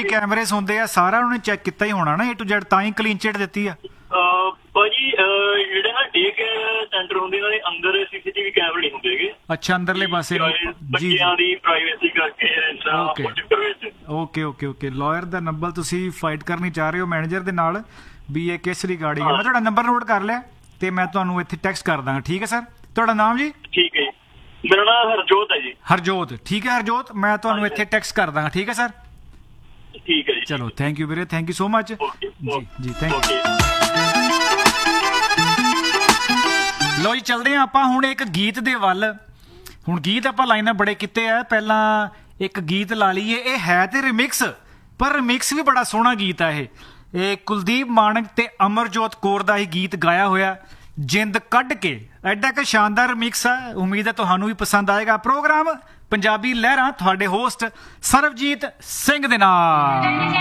ਵੀ ਕੈਮਰੇਸ ਹੁੰਦੇ ਆ, ਸਾਰਾ ਉਹਨੇ ਚੈੱਕ ਕੀਤਾ ਹੀ ਹੋਣਾ ਨਾ A to Z, ਤਾਂ ਹੀ ਕਲੀਨ ਚਿਟ ਦਿੱਤੀ ਆ। ਭਾਜੀ ਜਿਹੜੇ ਨਾ ਡੇ ਕੇਅਰ ਸੈਂਟਰ ਹੁੰਦੇ ਇਹਨਾਂ ਦੇ ਅੰਦਰ CCTV ਕੈਮਰੇ ਨਹੀਂ ਹੁੰਦੇ ਹੈਗੇ। ਅੱਛਾ, ਅੰਦਰਲੇ ਪਾਸੇ ਬੱਚਿਆਂ ਦੀ ਪ੍ਰਾਈਵੇਸੀ ਕਰਕੇ ਓਕੇ ਓਕੇ ਓਕੇ। ਲਾਇਰ ਦਾ ਨੰਬਰ ਤੁਸੀਂ ਫਾਈਟ ਕਰਨੀ ਚਾਹ ਰਹੇ ਹੋ ਮੈਨੇਜਰ ਦੇ ਨਾਲ ਵੀ ਇਹ ਕਿਸ ਰਿਗਾਰਡਿੰਗ ਹੈ। ਮੈਂ ਤੁਹਾਡਾ ਨੰਬਰ ਨੋਟ ਕਰ ਲਿਆ ਤੇ ਮੈਂ ਤੁਹਾਨੂੰ ਇੱਥੇ ਟੈਕਸਟ ਕਰ ਦਾਂਗਾ। ਠੀਕ ਹੈ ਸਰ, ਤੁਹਾਡਾ ਨਾਮ ਜੀ? ਠੀਕ ਹੈ ਜੀ, ਮੇਰਾ ਨਾਮ ਹਰਜੋਤ ਹੈ ਜੀ। ਹਰਜੋਤ, ਠੀਕ ਹੈ ਹਰਜੋਤ, ਮੈਂ ਤੁਹਾਨੂੰ ਇੱਥੇ ਟੈਕਸਟ ਕਰ ਦਾਂਗਾ। ਠੀਕ ਹੈ ਸਰ, ਠੀਕ ਹੈ ਜੀ। ਚਲੋ ਥੈਂਕ ਯੂ ਵੀਰੇ, ਥੈਂਕ ਯੂ ਸੋ ਮਚ ਜੀ ਥੈਂਕ ਯੂ। ਲੋ ਜੀ, ਚੱਲਦੇ ਹਾਂ ਆਪਾਂ ਹੁਣ ਇੱਕ ਗੀਤ ਦੇ ਵੱਲ। ਹੁਣ ਗੀਤ ਆਪਾਂ ਲਾਈਨਾਂ ਬੜੇ ਕੀਤੇ ਆ, ਪਹਿਲਾਂ ਇੱਕ ਗੀਤ ਲਾ ਲਈਏ। ਇਹ ਹੈ ਤੇ ਰਿਮਿਕਸ, ਪਰ ਰਿਮਿਕਸ ਵੀ ਬੜਾ ਸੋਹਣਾ ਗੀਤ ਆ। ਇਹ ਕੁਲਦੀਪ ਮਾਨਕ ਤੇ ਅਮਰਜੋਤ ਕੌਰ ਦਾ ਹੀ ਗੀਤ ਗਾਇਆ ਹੋਇਆ, ਜਿੰਦ ਕੱਢ ਕੇ। ਐਡਾ ਕਿ ਸ਼ਾਨਦਾਰ ਰਿਮਿਕਸ ਆ, ਉਮੀਦ ਹੈ ਤੁਹਾਨੂੰ ਵੀ ਪਸੰਦ ਆਏਗਾ। ਪ੍ਰੋਗਰਾਮ ਪੰਜਾਬੀ ਲਹਿਰਾਂ, ਤੁਹਾਡੇ ਹੋਸਟ ਸਰਬਜੀਤ ਸਿੰਘ ਦੇ ਨਾਲ।